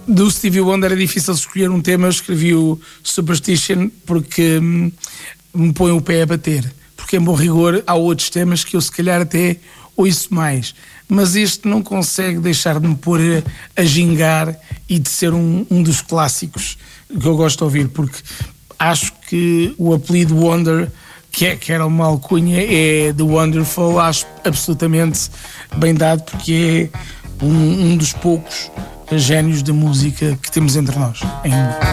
Do Stevie Wonder é difícil escolher um tema. Eu escrevi o Superstition porque me põe o pé a bater. Porque, em bom rigor, há outros temas que eu se calhar até ouço mais. Mas este não consegue deixar de me pôr a gingar e de ser um dos clássicos que eu gosto de ouvir, porque acho que o apelido Wonder, que era uma alcunha, é The Wonderful, acho absolutamente bem dado, porque é um dos poucos génios da música que temos entre nós ainda.